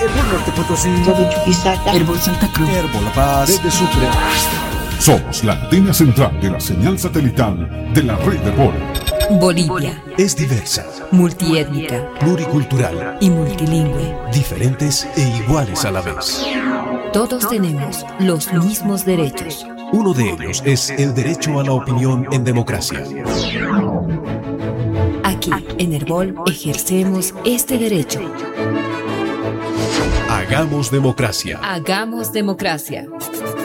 Herbol Norte Potosí, Chuquisaca, Herbol Santa Cruz, Herbol La Paz, desde Sucre. Somos la antena central de la señal satelital de la red Herbol. Bolivia Es diversa, multiétnica pluricultural, y multilingüe. diferentes e iguales a la vez. Todos tenemos los mismos derechos. Uno de ellos es el derecho a la opinión en democracia. Aquí, en Herbol, ejercemos este derecho. Hagamos democracia. Hagamos democracia.